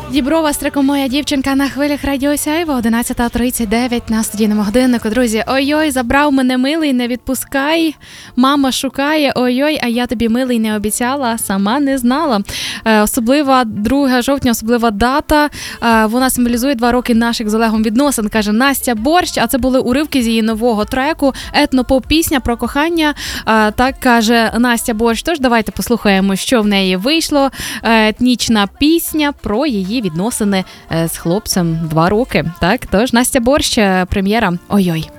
Діброва Стрико, моя дівчинка на хвилях Радіо Сяйво, 11:39 на студійному годиннику. Друзі, ой-ой, забрав мене милий, не відпускай, мама шукає, ой-ой, а я тобі милий не обіцяла, сама не знала. Особлива 2 жовтня, особлива дата, вона символізує 2 роки наших з Олегом відносин, каже Настя Борщ, а це були уривки з її нового треку, етнопоп-пісня про кохання, так каже Настя Борщ. Тож давайте послухаємо, що в неї вийшло, етнічна пісня про її відносини з хлопцем 2 роки. Так, тож Настя Борщ, прем'єра «Ой-ой».